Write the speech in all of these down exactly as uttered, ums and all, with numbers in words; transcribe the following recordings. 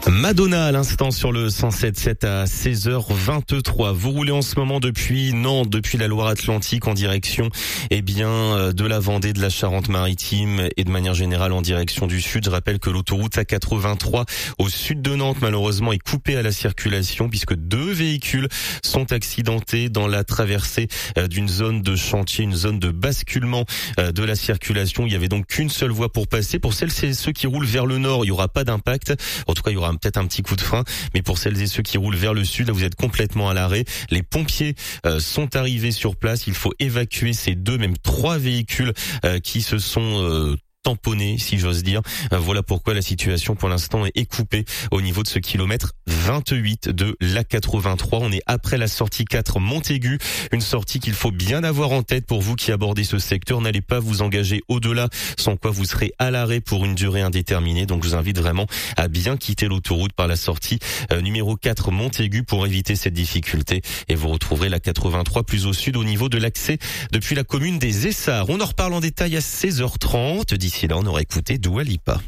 Madonna à l'instant sur le cent sept sept à seize heures vingt-trois. Vous roulez en ce moment depuis Nantes, depuis la Loire-Atlantique en direction eh bien de la Vendée, de la Charente-Maritime et de manière générale en direction du sud. Je rappelle que l'autoroute A quatre-vingt-trois au sud de Nantes malheureusement est coupée à la circulation puisque deux véhicules sont accidentés dans la traversée d'une zone de chantier, une zone de basculement de la circulation. Il y avait donc qu'une seule voie pour passer. Pour celles et ceux qui roulent vers le nord, il n'y aura pas d'impact. En tout cas, il y aura peut-être un petit coup de frein, mais pour celles et ceux qui roulent vers le sud, là vous êtes complètement à l'arrêt. Les pompiers euh, sont arrivés sur place. Il faut évacuer ces deux, même trois véhicules euh, qui se sont euh, tamponné, si j'ose dire. Voilà pourquoi la situation pour l'instant est coupée au niveau de ce kilomètre vingt-huit de l'A quatre-vingt-trois. On est après la sortie quatre Montaigu, une sortie qu'il faut bien avoir en tête pour vous qui abordez ce secteur. N'allez pas vous engager au-delà, sans quoi vous serez à l'arrêt pour une durée indéterminée. Donc je vous invite vraiment à bien quitter l'autoroute par la sortie euh, numéro quatre Montaigu pour éviter cette difficulté. Et vous retrouverez l'A quatre-vingt-trois plus au sud au niveau de l'accès depuis la commune des Essarts. On en reparle en détail à seize heures trente. D'ici là, on aurait écouté Dua Lipa.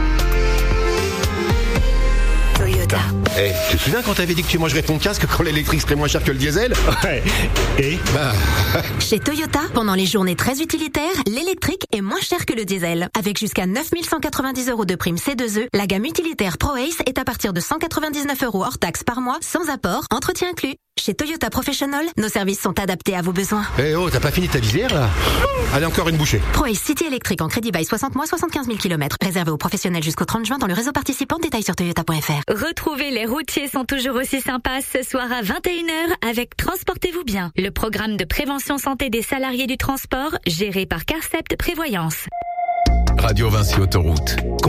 Toyota. Eh, hey, tu te souviens quand t'avais dit que tu mangerais ton casque quand l'électrique serait moins cher que le diesel? Ouais. Et bah... Chez Toyota, pendant les journées très utilitaires, l'électrique est moins cher que le diesel. Avec jusqu'à neuf mille cent quatre-vingt-dix euros de prime C deux E, la gamme utilitaire ProAce est à partir de cent quatre-vingt-dix-neuf euros hors taxe par mois, sans apport, entretien inclus. Chez Toyota Professional, nos services sont adaptés à vos besoins. Eh hey oh, t'as pas fini ta visière là? Allez, encore une bouchée. ProAce City électrique en crédit bail soixante mois, soixante-quinze mille kilomètres. Réservé aux professionnels jusqu'au trente juin dans le réseau participant. Détails sur toyota point f r. Retrouvez les routiers sont toujours aussi sympas ce soir à vingt et une heures avec Transportez-vous bien, le programme de prévention santé des salariés du transport géré par Carcept Prévoyance. Radio Vinci Autoroute.